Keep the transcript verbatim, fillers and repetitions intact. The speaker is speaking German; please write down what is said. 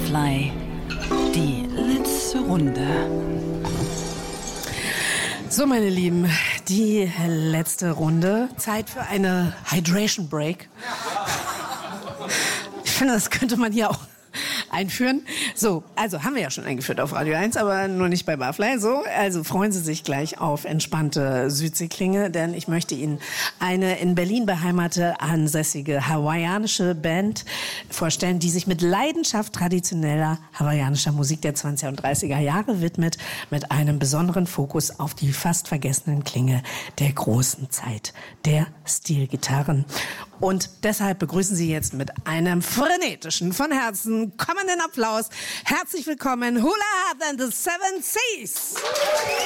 Barfly. Die letzte Runde. So, meine Lieben, die letzte Runde. Zeit für eine Hydration Break. Ich finde, das könnte man hier auch einführen. So, also haben wir ja schon eingeführt auf Radio eins, aber nur nicht bei Barfly. So, also freuen Sie sich gleich auf entspannte Südseeklinge, denn ich möchte Ihnen eine in Berlin beheimatete, ansässige hawaiianische Band vorstellen, die sich mit Leidenschaft traditioneller hawaiianischer Musik der zwanziger und dreißiger Jahre widmet, mit einem besonderen Fokus auf die fast vergessenen Klänge der großen Zeit der Stilgitarren. Und deshalb begrüßen Sie jetzt mit einem frenetischen, von Herzen kommenden Applaus herzlich willkommen Hula Heart and the Seven Seas.